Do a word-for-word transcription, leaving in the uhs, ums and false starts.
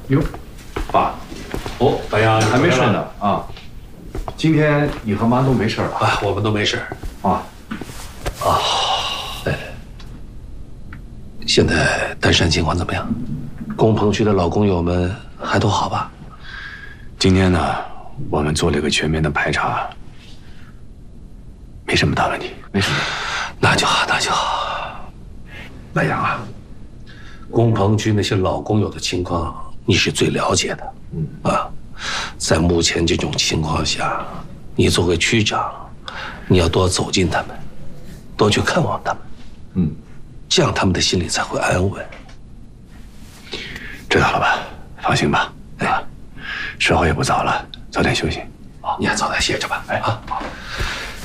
哟，爸， 哦，大丫还没睡呢啊？今天你和妈都没事吧？ 啊，我们都没事。 啊啊，哎，现在丹山情况怎么样？工棚区的老工友们还都好吧？ 今天呢，我们做了一个全面的排查，没什么大问题，没什么。 那就好，那就好。 万阳啊， 工棚区那些老工友的情况，你是最了解的。嗯啊，在目前这种情况下，你作为区长，你要多走近他们，多去看望他们。 嗯， 这样他们的心里才会安稳。 知道了吧？放心吧。啊，时候也不早了，早点休息。 好，你还早点歇着吧。哎啊，好。